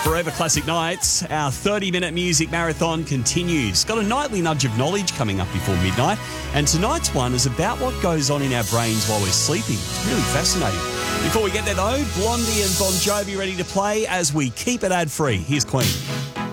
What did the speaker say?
Forever Classic Nights, our 30-minute music marathon continues. Got a nightly nudge of knowledge coming up before midnight, and tonight's one is about what goes on in our brains while we're sleeping. It's really fascinating. Before we get there though, Blondie and Bon Jovi ready to play as we keep it ad-free. Here's Queen.